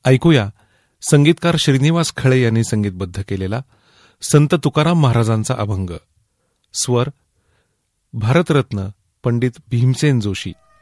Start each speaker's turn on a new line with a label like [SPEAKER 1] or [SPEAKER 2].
[SPEAKER 1] ऐकूया संगीतकार श्रीनिवास खळे यांनी संगीतबद्ध केलेला संत तुकाराम महाराजांचा अभंग. स्वर भारतरत्न पंडित भीमसेन जोशी.